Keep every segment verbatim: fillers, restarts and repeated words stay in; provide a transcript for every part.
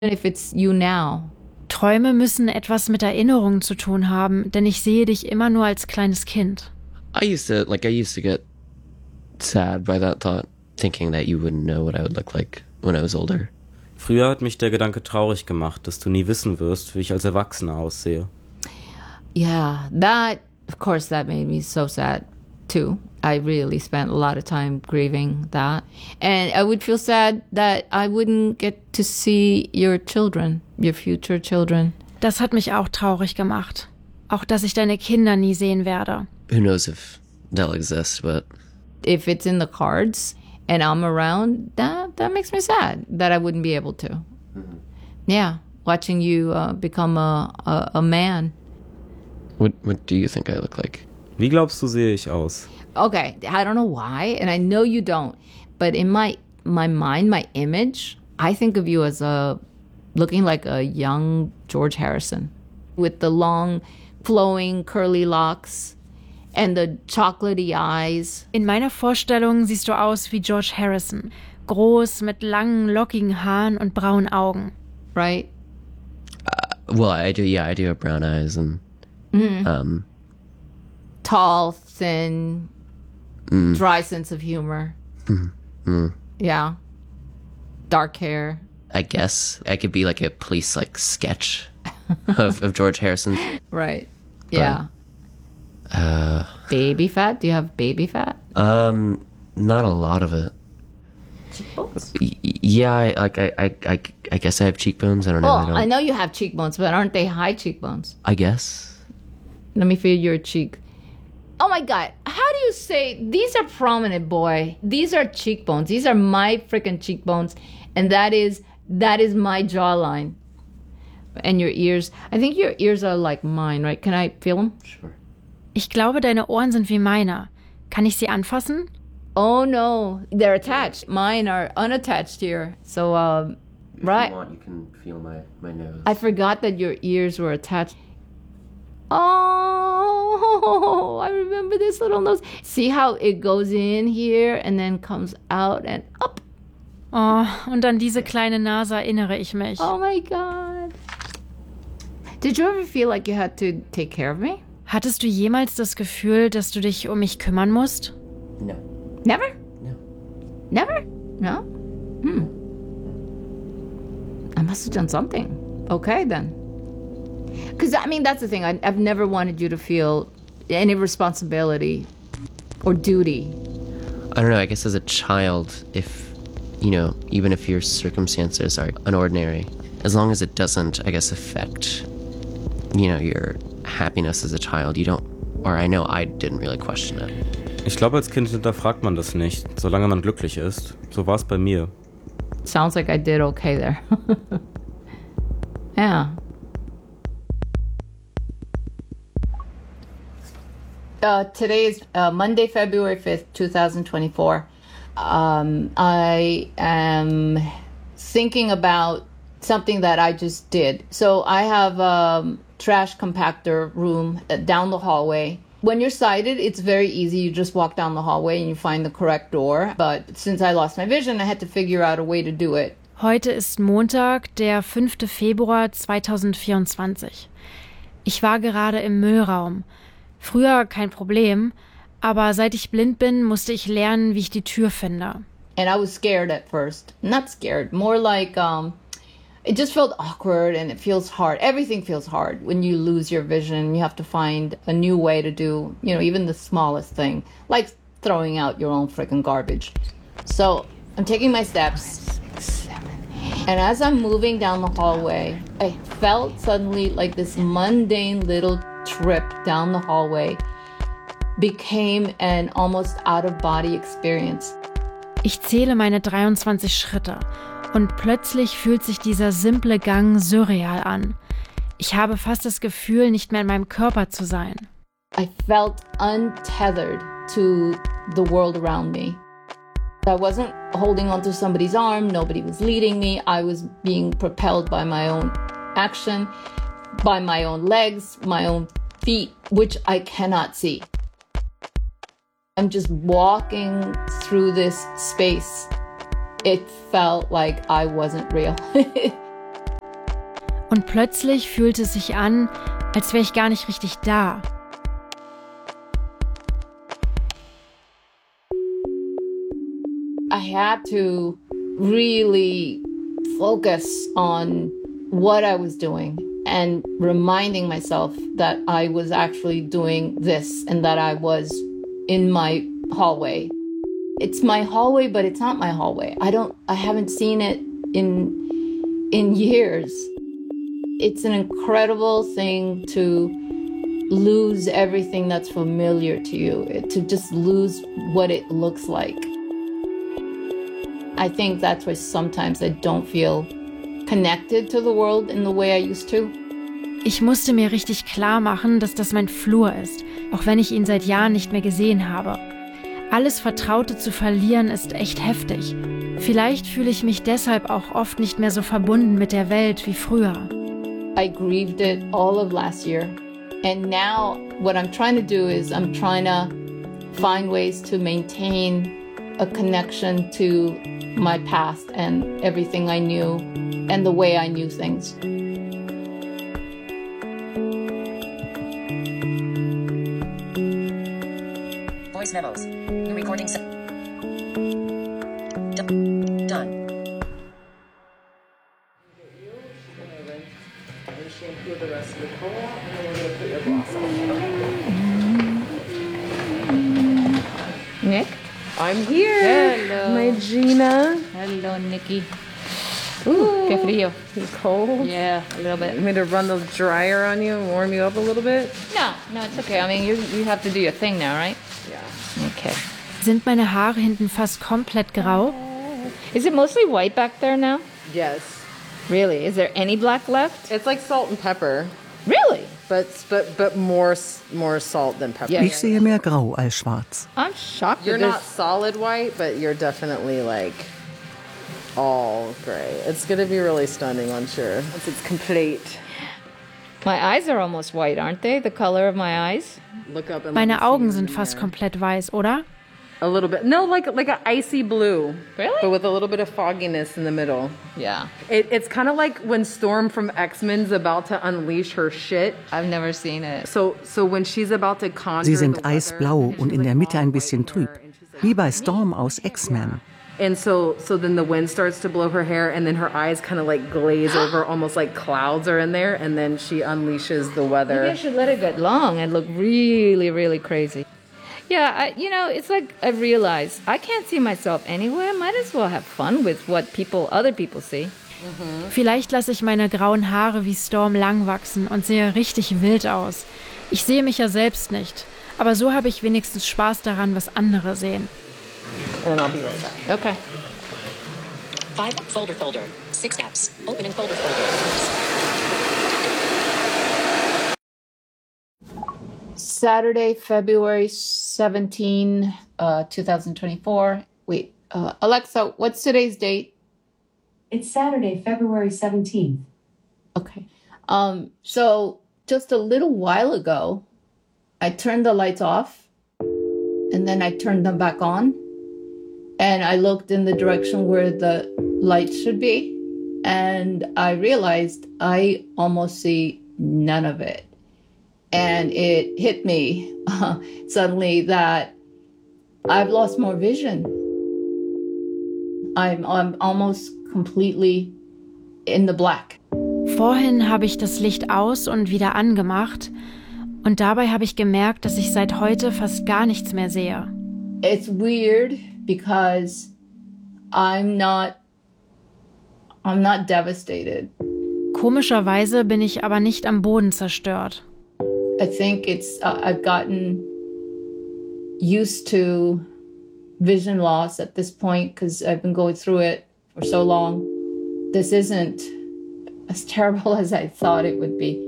if it's you now. Träume müssen etwas mit Erinnerungen zu tun haben, denn ich sehe dich immer nur als kleines Kind. I used to, like, I used to get sad by that thought, thinking that you wouldn't know what I would look like when I was older. Früher hat mich der Gedanke traurig gemacht, dass du nie wissen wirst, wie ich als Erwachsener aussehe. Yeah, that, of course, that made me so sad, too. I really spent a lot of time grieving that. And I would feel sad that I wouldn't get to see your children, your future children. Das hat mich auch traurig gemacht. Auch, dass ich deine Kinder nie sehen werde. Who knows if they'll exist, but... If it's in the cards and I'm around, that, that makes me sad that I wouldn't be able to. Mm-hmm. Yeah, watching you uh, become a, a, a man. What, what do you think I look like? Wie glaubst du, sehe ich aus? Okay, I don't know why, and I know you don't, but in my my mind, my image, I think of you as a looking like a young George Harrison with the long, flowing, curly locks and the chocolatey eyes. In meiner Vorstellung siehst du aus wie George Harrison, groß mit langen, lockigen Haaren und braunen Augen. Right? Uh, well, I do. Yeah, I do have brown eyes and mm-hmm. um, tall, thin. Mm. Dry sense of humor. Mm. Mm. Yeah. Dark hair. I guess I could be like a police like sketch of, of George Harrison. Right. Yeah. But, uh, baby fat? Do you have baby fat? Um, not a lot of it. Cheekbones? Y- yeah, I, like I, I, I, I guess I have cheekbones. I don't know. Well, I, don't... I know you have cheekbones, but aren't they high cheekbones? I guess. Let me feel your cheek. Oh my God, how do you say, these are prominent, boy. These are cheekbones. These are my freaking cheekbones. And that is, that is my jawline. And your ears. I think your ears are like mine, right? Can I feel them? Sure. Ich glaube, deine Ohren sind wie meine. Kann ich sie anfassen? Oh no, they're attached. Mine are unattached here. So, um, if right. you want, you can feel my, my nose. I forgot that your ears were attached. Oh, I remember this little nose. See how it goes in here and then comes out and up. Oh, und an diese kleine Nase erinnere ich mich. Oh my God. Did you ever feel like you had to take care of me? Hattest du jemals das Gefühl, dass du dich um mich kümmern musst? No. Never? No. Never? No? Hmm. I must have done something. Okay, then. Because, I mean, that's the thing. I, I've never wanted you to feel any responsibility or duty. I don't know. I guess as a child, if, you know, even if your circumstances are unordinary, as long as it doesn't, I guess, affect, you know, your happiness as a child, you don't, or I know I didn't really question it. Ich glaube, als Kind hinterfragt man das nicht, solange man glücklich ist. So war es bei mir. Sounds like I did okay there. Yeah. Uh, today is uh, Monday, February fifth, twenty twenty-four. Um, I am thinking about something that I just did. So I have a trash compactor room down the hallway. When you're sighted, it's very easy. You just walk down the hallway and you find the correct door. But since I lost my vision, I had to figure out a way to do it. Heute ist Montag, der fünfte Februar zweitausendvierundzwanzig. Ich war gerade im Müllraum. Früher kein Problem, aber seit ich blind bin, musste ich lernen, wie ich die Tür finde. And I was scared at first. Not scared, more like um, it just felt awkward and it feels hard. Everything feels hard when you lose your vision. You have to find a new way to do, you know, even the smallest thing, like throwing out your own freaking garbage. So I'm taking my steps. And as I'm moving down the hallway, I felt suddenly like this mundane little trip down the hallway became an almost out-of-body experience. Ich zähle meine dreiundzwanzig Schritte und plötzlich fühlt sich dieser simple Gang surreal an. Ich habe fast das Gefühl, nicht mehr in meinem Körper zu sein. I felt untethered to the world around me. I wasn't holding onto somebody's arm, nobody was leading me. I was being propelled by my own action, by my own legs, my own feet, which I cannot see. I'm just walking through this space. It felt like I wasn't real. Und plötzlich fühlte es sich an, als wäre ich gar nicht richtig da. I had to really focus on what I was doing and reminding myself that I was actually doing this and that I was in my hallway. It's my hallway, but it's not my hallway. I don't, I haven't seen it in, in years. It's an incredible thing to lose everything that's familiar to you, to just lose what it looks like. I think that's why sometimes I don't feel connected to the world in the way I used to. Ich musste mir richtig klar machen, dass das mein Flur ist, auch wenn ich ihn seit Jahren nicht mehr gesehen habe. Alles Vertraute zu verlieren ist echt heftig. Vielleicht fühle ich mich deshalb auch oft nicht mehr so verbunden mit der Welt wie früher. I grieved it all of last year. And now what I'm trying to do is I'm trying to find ways to maintain a connection to my past and everything I knew and the way I knew things. Voice memos. Your recording set. D- done. Shampoo the rest of the coal, and then we're going to put your gloss on. Nick? I'm here. Hello. My Gina. Hello, Nikki. Ooh, qué frío. You cold? Yeah, a little bit. You want me to run the dryer on you and warm you up a little bit? No, no, it's okay. I mean, you you have to do your thing now, right? Yeah. Okay. Sind meine Haare hinten fast komplett grau? Is it mostly white back there now? Yes. Really? Is there any black left? It's like salt and pepper, Really? but but but more s- more salt than pepper. Yeah. Ich sehe mehr grau als schwarz. I'm shocked. You're that not solid white, but you're definitely like all gray. It's gonna be really stunning, I'm sure, once it's complete. My eyes are almost white, aren't they? The color of my eyes? Look up and let me Meine see Augen you sind in fast there. komplett weiß, oder? A little bit. No, like like an icy blue. Really? But with a little bit of fogginess in the middle. Yeah. It, it's kind of like when Storm from X-Men's about to unleash her shit. I've never seen it. So so when she's about to conjure Sie sind the weather, eisblau and und she's in der like Mitte all ein bisschen white trüb, hair, and she's like, wie bei Storm aus X-Men. And so so then the wind starts to blow her hair, and then her eyes kind of like glaze over, almost like clouds are in there, and then she unleashes the Maybe I weather. should let it get long and look really, really crazy. Yeah, I, you know, it's like I realized I can't see myself anywhere. I might as well have fun with what people, other people see. Vielleicht lasse ich meine grauen Haare wie Storm lang wachsen und sehe richtig wild aus. Ich sehe mich ja selbst nicht. Aber so habe ich wenigstens Spaß daran, was andere sehen. And I'll be right back. Okay. Five folder folder. Six apps. Open in folder folder. Saturday, February seventeenth, uh, twenty twenty-four. Wait, uh, Alexa, what's today's date? It's Saturday, February seventeenth. Okay. Um, so just a little while ago, I turned the lights off and then I turned them back on and I looked in the direction where the lights should be and I realized I almost see none of it. And it hit me uh, suddenly that I've lost more vision. I'm, I'm almost completely in the black. Vorhin habe ich das Licht aus und wieder angemacht. Und dabei habe ich gemerkt, dass ich seit heute fast gar nichts mehr sehe. It's weird because I'm not, I'm not devastated. Komischerweise bin ich aber nicht am Boden zerstört. I think it's, uh, I've gotten used to vision loss at this point because I've been going through it for so long. This isn't as terrible as I thought it would be.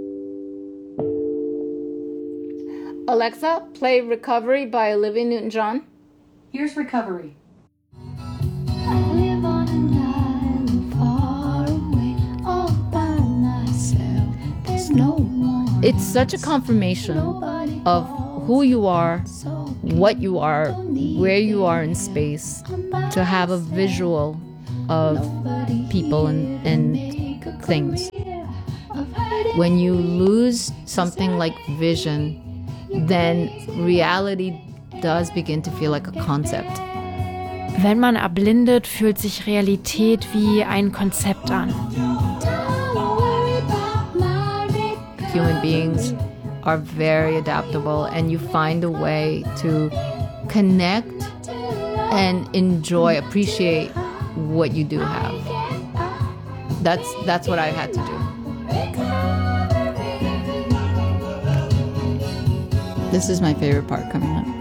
Alexa, play Recovery by Olivia Newton-John. Here's Recovery. I live on an island far away, all by myself. There's no one. It's such a confirmation of who you are, what you are, where you are in space, to have a visual of people and, and things. When you lose something like vision, then reality does begin to feel like a concept. Wenn man erblindet, fühlt sich Realität wie ein Konzept an. Human beings are very adaptable, and you find a way to connect and enjoy, appreciate what you do have. That's that's what I had to do. This is my favorite part coming up.